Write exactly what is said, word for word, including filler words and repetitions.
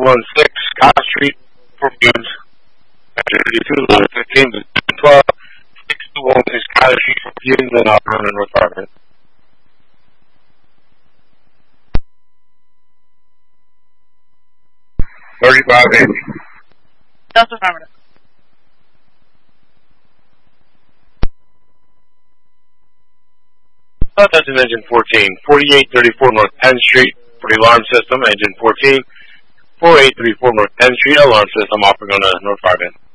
one six Scott Street for Fuse. thirty-two eleven fifteen to twelve. six two one six Scott Street for Fuse and Auburn and North Harvard. thirty-five eighty. Delta affirmative. Attention engine fourteen, forty-eight thirty-four North tenth Street for the alarm system, engine fourteen, forty-eight thirty-four North tenth Street, alarm system, offering on a North Harvard.